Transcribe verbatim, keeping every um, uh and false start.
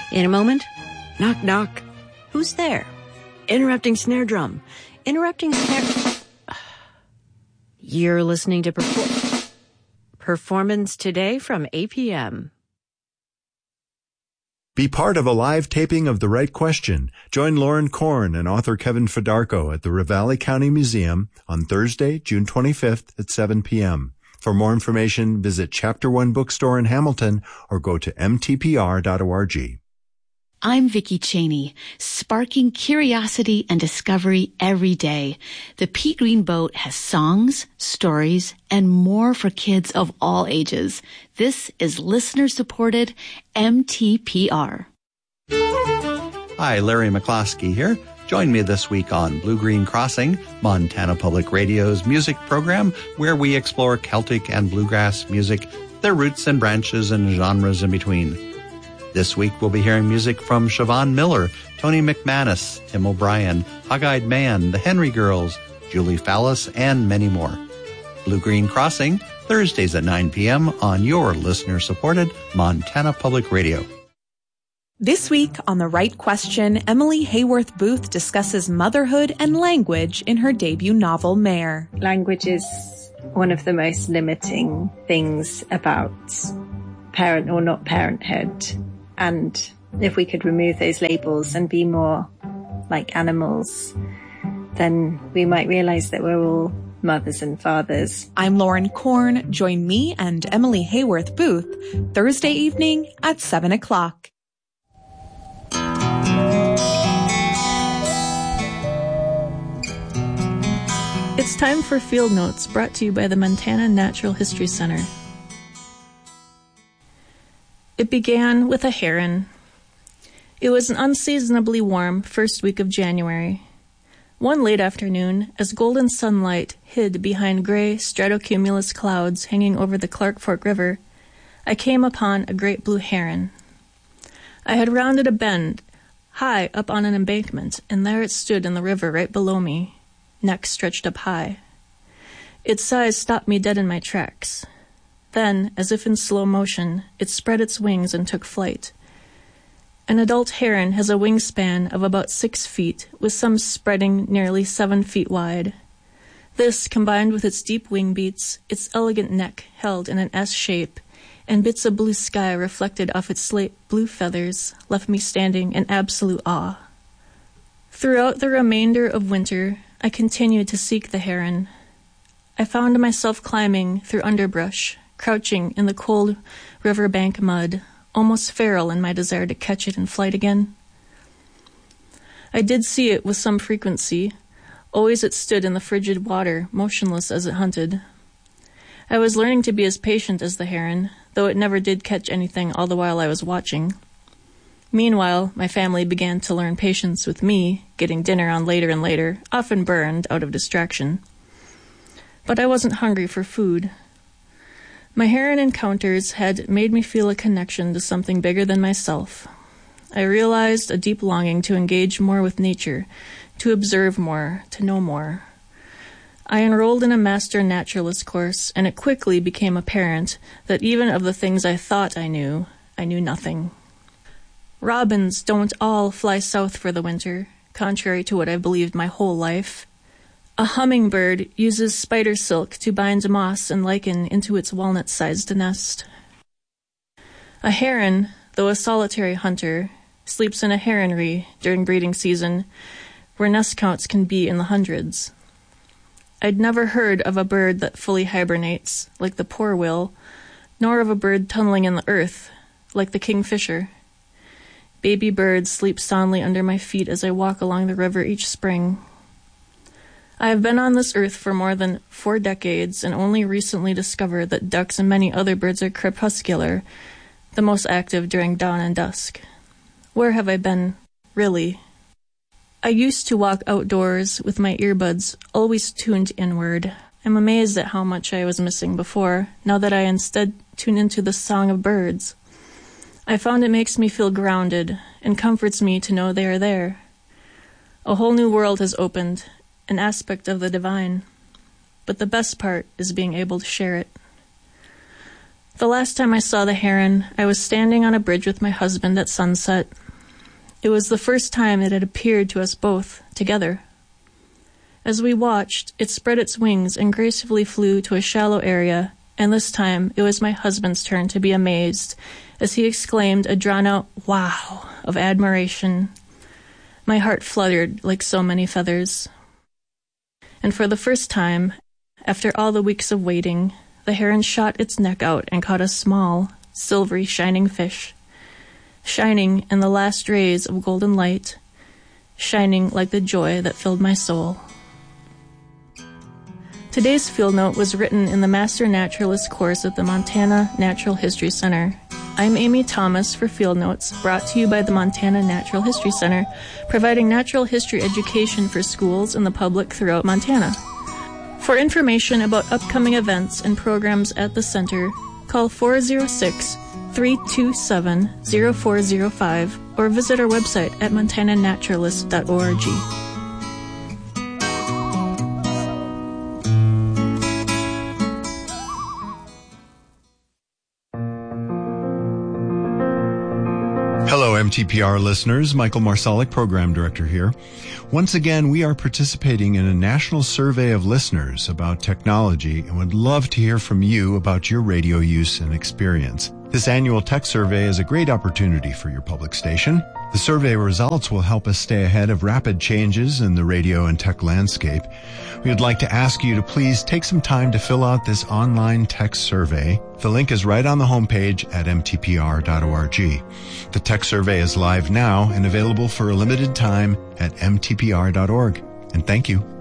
In a moment, knock, knock. Who's there? Interrupting snare drum. Interrupting snare... You're listening to Perfor- Performance Today from A P M. Be part of a live taping of The Right Question. Join Lauren Korn and author Kevin Fedarko at the Ravalli County Museum on Thursday, June twenty-fifth at seven p.m. For more information, visit Chapter One Bookstore in Hamilton or go to m t p r dot org. I'm Vicki Cheney, sparking curiosity and discovery every day. The Pea Green Boat has songs, stories, and more for kids of all ages. This is listener-supported M T P R. Hi, Larry McCloskey here. Join me this week on Blue Green Crossing, Montana Public Radio's music program, where we explore Celtic and bluegrass music, their roots and branches and genres in between. This week we'll be hearing music from Siobhan Miller, Tony McManus, Tim O'Brien, Hog-Eyed Man, the Henry Girls, Julie Fallis, and many more. Blue Green Crossing, Thursdays at nine p.m. on your listener-supported Montana Public Radio. This week on The Right Question, Emily Hayworth Booth discusses motherhood and language in her debut novel, Mare. Language is one of the most limiting things about parent or not parenthood. And if we could remove those labels and be more like animals, then we might realize that we're all mothers and fathers. I'm Lauren Korn. Join me and Emily Hayworth Booth Thursday evening at seven o'clock. It's time for Field Notes, brought to you by the Montana Natural History Center. It began with a heron. It was an unseasonably warm first week of January. One late afternoon, as golden sunlight hid behind gray stratocumulus clouds hanging over the Clark Fork River, I came upon a great blue heron. I had rounded a bend, high up on an embankment, and there it stood in the river right below me, neck stretched up high. Its size stopped me dead in my tracks. Then, as if in slow motion, it spread its wings and took flight. An adult heron has a wingspan of about six feet, with some spreading nearly seven feet wide. This, combined with its deep wing beats, its elegant neck held in an S shape, and bits of blue sky reflected off its slate blue feathers, left me standing in absolute awe. Throughout the remainder of winter, I continued to seek the heron. I found myself climbing through underbrush, crouching in the cold riverbank mud, almost feral in my desire to catch it in flight again. I did see it with some frequency. Always it stood in the frigid water, motionless as it hunted. I was learning to be as patient as the heron, though it never did catch anything all the while I was watching. Meanwhile, my family began to learn patience with me, getting dinner on later and later, often burned out of distraction. But I wasn't hungry for food. My heron encounters had made me feel a connection to something bigger than myself. I realized a deep longing to engage more with nature, to observe more, to know more. I enrolled in a master naturalist course, and it quickly became apparent that even of the things I thought I knew, I knew nothing. Robins don't all fly south for the winter, contrary to what I've believed my whole life. A hummingbird uses spider silk to bind moss and lichen into its walnut-sized nest. A heron, though a solitary hunter, sleeps in a heronry during breeding season, where nest counts can be in the hundreds. I'd never heard of a bird that fully hibernates, like the poor-will, nor of a bird tunneling in the earth, like the kingfisher. Baby birds sleep soundly under my feet as I walk along the river each spring. I have been on this earth for more than four decades and only recently discovered that ducks and many other birds are crepuscular, the most active during dawn and dusk. Where have I been, really? I used to walk outdoors with my earbuds always tuned inward. I'm amazed at how much I was missing before, now that I instead tune into the song of birds. I found it makes me feel grounded and comforts me to know they are there. A whole new world has opened, an aspect of the divine, but the best part is being able to share it. The last time I saw the heron, I was standing on a bridge with my husband at sunset. It was the first time it had appeared to us both together. As we watched, it spread its wings and gracefully flew to a shallow area, and this time it was my husband's turn to be amazed as he exclaimed a drawn-out wow of admiration. My heart fluttered like so many feathers. And for the first time, after all the weeks of waiting, the heron shot its neck out and caught a small, silvery, shining fish, shining in the last rays of golden light, shining like the joy that filled my soul. Today's field note was written in the Master Naturalist course at the Montana Natural History Center. I'm Amy Thomas for Field Notes, brought to you by the Montana Natural History Center, providing natural history education for schools and the public throughout Montana. For information about upcoming events and programs at the center, call four oh six, three two seven, oh four oh five or visit our website at montana naturalist dot org. Hello, M T P R listeners. Michael Marsalic, Program Director here. Once again, we are participating in a national survey of listeners about technology and would love to hear from you about your radio use and experience. This annual tech survey is a great opportunity for your public station. The survey results will help us stay ahead of rapid changes in the radio and tech landscape. We would like to ask you to please take some time to fill out this online tech survey. The link is right on the homepage at m t p r dot org. The tech survey is live now and available for a limited time at m t p r dot org. And thank you.